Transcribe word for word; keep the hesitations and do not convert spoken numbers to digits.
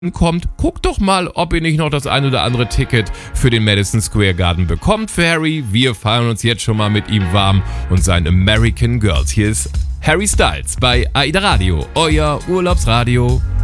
kommt, guckt doch mal, ob ihr nicht noch das ein oder andere Ticket für den Madison Square Garden bekommt für Harry. Wir feiern uns jetzt schon mal mit ihm warm und seinen American Girls. Hier ist Harry Styles bei AIDA Radio, euer Urlaubsradio.